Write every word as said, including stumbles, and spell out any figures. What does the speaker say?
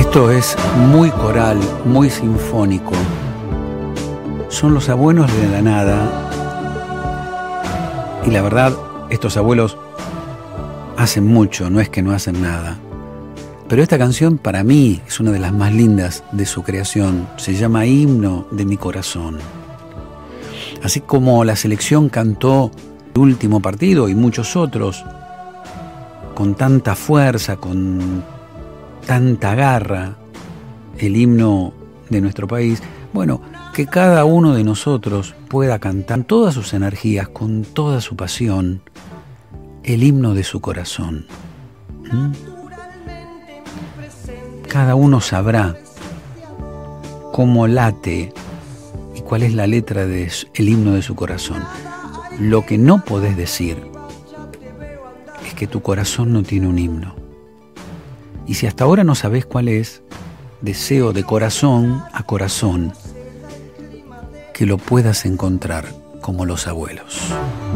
Esto es muy coral, muy sinfónico. Son los abuelos de la nada. Y la verdad, estos abuelos hacen mucho, no es que no hacen nada. Pero esta canción para mí es una de las más lindas de su creación. Se llama Himno de mi corazón. Así como la selección cantó el último partido y muchos otros, con tanta fuerza, con tanta garra, el himno de nuestro país, bueno, que cada uno de nosotros pueda cantar todas sus energías, con toda su pasión, el himno de su corazón. ¿Mm? Cada uno sabrá cómo late y cuál es la letra del himno de su corazón. Lo que no podés decir es que tu corazón no tiene un himno. Y si hasta ahora no sabés cuál es, deseo de corazón a corazón que lo puedas encontrar como los abuelos.